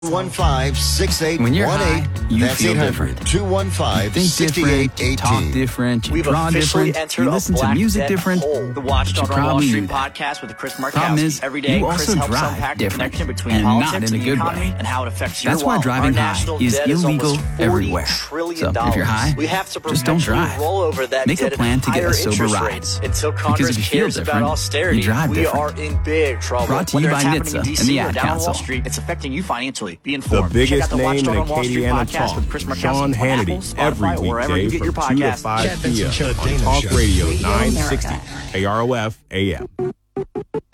215-6818. When you're high, you That's feel different. 215-6818. Talk different, you We've draw officially different, entered you a listen to Black music Debt different. hole. The Watchdog on Wall probably Street knew that. podcast with Chris Problem Markowski. is, Every day, you Chris also helps drive unpack the different, connection between and not politics in a and the good economy way. and how it affects That's your why wallet. driving Our high national is debt illegal almost $40 everywhere. trillion. So if you're high, we have to just don't perpetually drive. roll over that Make a debt plan at to get a higher sober interest ride. rates. Until Because Congress if you feel cares about different, austerity, you drive we different. are in big trouble. Brought to you Whether by it's happening NHTSA in and DC the or Ad down on Wall Council. Street, it's affecting you financially. Be The informed. biggest Check out the name Watchdog in on Wall Street Acadiana podcast talk, with Chris Markowski Sean on Hannity, Apple, every Spotify, or wherever you weekday get your from 2 to podcasts. 5 p.m. on Talk Radio 960, AROF AM.